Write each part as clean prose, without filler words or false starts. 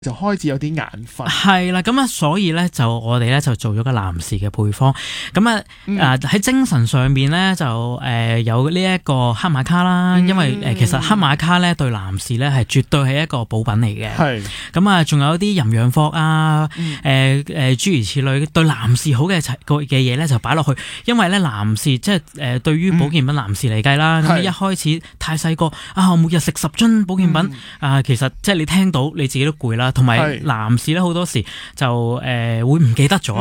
就開始有啲眼瞓。 係啦，咁啊，所以咧就我哋咧就做咗個男士嘅配方。咁喺精神上面咧就有呢一個黑馬卡啦，因為其實黑馬卡咧對男士咧係絕對係一個補品嚟嘅。 係咁啊，仲有啲營養科啊，諸如此類對男士好嘅嘢咧就擺落去，因為咧男士即係對於保健品男士嚟計啦，咁一開始太細個我每日食10樽保健品其實即係你聽到你自己都攰啦。同埋男士咧好多時就會唔記得咗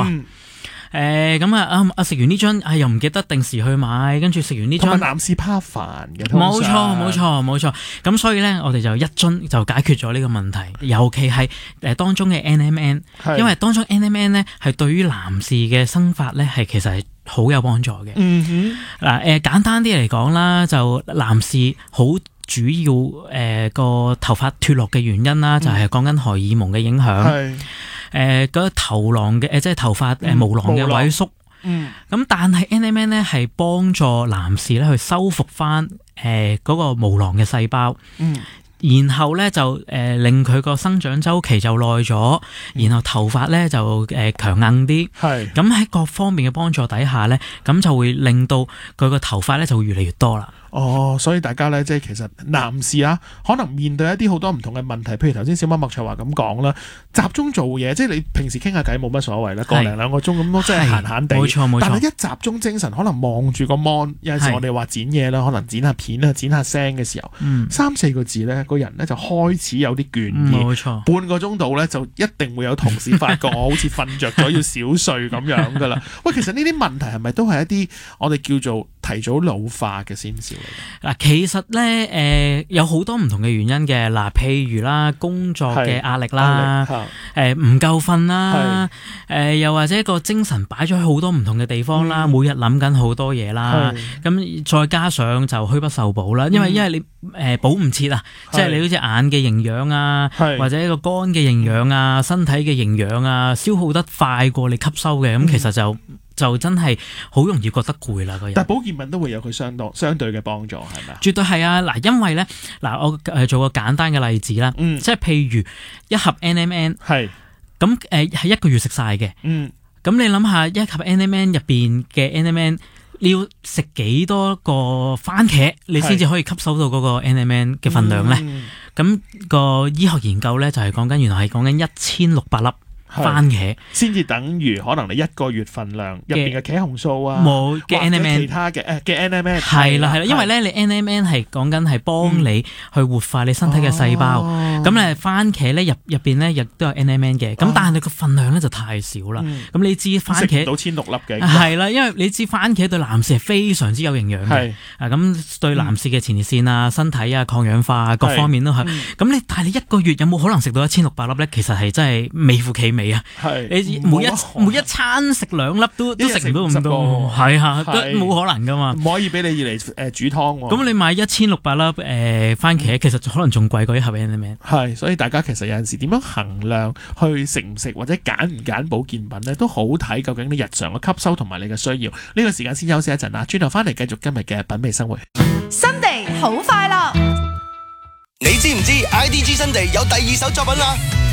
咁食完呢樽又唔記得定時去買，跟住食完呢樽。 同埋男士怕煩嘅， 冇錯。咁所以咧，我哋就一樽就解決咗呢個問題。尤其係當中嘅 NMN， 因為當中 NMN 咧係對於男士嘅生發咧係其實係好有幫助嘅。簡單啲嚟講啦，就男士好主要個頭髮脫落嘅原因啦，就係講緊荷爾蒙嘅影響。嗰頭囊嘅即係頭髮毛囊嘅萎縮。咁但係 NMN 咧係幫助男士咧去修復翻嗰個毛囊嘅細胞。然後咧就令佢個生長週期就耐咗，然後頭髮咧就強硬啲。咁喺各方面嘅幫助底下咧，咁就會令到佢個頭髮咧就會越嚟越多啦。 所以大家咧，即係其實男士可能面對一啲好多唔同嘅問題，譬如頭先小麥麥卓華咁講啦，集中做嘢，即係你平時傾下偈冇乜所謂啦，個零兩個鐘咁都即係閒閒地。冇錯。但係一集中精神，可能望住個 mon， 有陣時我哋話剪嘢啦，可能剪下片啊，剪下聲嘅時候，3-4個字咧，個人咧就開始有啲倦意。冇錯。半個鐘度咧，就一定會有同事發覺我好似瞓着咗要小睡咁樣噶啦。喂，其實呢啲問題係咪都係一啲我哋叫做提早老化嘅先兆嚟？ 嗱，其實咧有好多唔同嘅原因嘅。嗱，譬如啦，工作嘅壓力啦，唔夠瞓啦，又或者個精神擺咗喺好多唔同嘅地方啦，每日諗緊好多嘢啦，咁再加上就虛不受補啦，因為你補唔切啊，即係你好似眼嘅營養啊，或者個肝嘅營養啊，身體嘅營養啊，消耗得快過你吸收嘅，咁其實就真係好容易覺得攰啦個人。 但係保健品都會有佢相對嘅幫助，係咪啊？絕對係啊！嗱，因為咧我做個簡單嘅例子啦，即係譬如一盒 NMN， 咁係1個月食晒嘅。咁你諗下一盒 NMN 入邊嘅 NMN， 你要食幾多個番茄，你先至可以吸收到嗰個 NMN 嘅份量咧？咁個醫學研究咧就係講緊，原來係講緊1600粒番茄先至等於可能你1個月份量入邊嘅茄紅素冇嘅 NMN， 其他嘅NMN 係啦，因為咧你 NMN 係講緊係幫你去活化你身體嘅細胞，咁咧番茄咧入邊咧亦都有 NMN 嘅，咁但係你個份量咧就太少啦。咁你知番茄食唔到1600粒嘅係啦，因為你知番茄對男士係非常之有營養嘅，咁對男士嘅前列腺啊、身體啊、抗氧化啊各方面都係。咁但係你1個月有冇可能食到1600粒咧？其實係真係微乎其微。你每一餐食2粒都食唔到咁多，都冇可能噶嘛， 唔可以俾你嚟煮湯。 咁你買1600粒番茄，其實可能仲貴過一盒 NMN。 所以大家其實有陣時點樣衡量去食唔食或者揀唔揀保健品咧，都好睇究竟你日常嘅吸收同埋你嘅需要。呢個時間先休息一陣啦，轉頭翻嚟繼續今日嘅品味生活。 Sunday 好快樂， 你知唔知 IDG Sunday 有第2首作品啦？